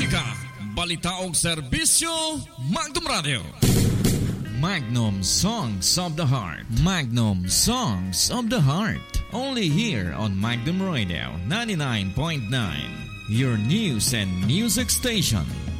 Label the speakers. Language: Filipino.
Speaker 1: musika, balita o serbisyo, Magnum Radio.
Speaker 2: Magnum Songs of the Heart. Magnum Songs of the Heart. Only here on Magnum Radio 99.9. Your news and music station.